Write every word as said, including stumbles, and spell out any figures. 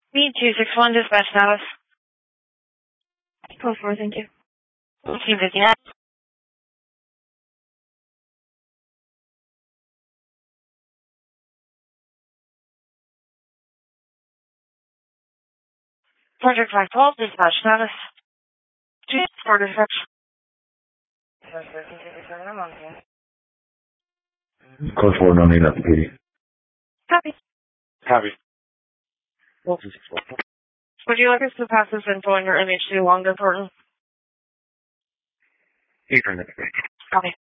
B two six one, dispatch Dallas. Code four, thank you. eighteen fifty-nine. Project five twelve, dispatch Dallas. Two for dispatch. Code four, no need at the P D. Copy. Copy. Would you like us to pass this info on your M H C along to Thornton? Ethernet. Copy.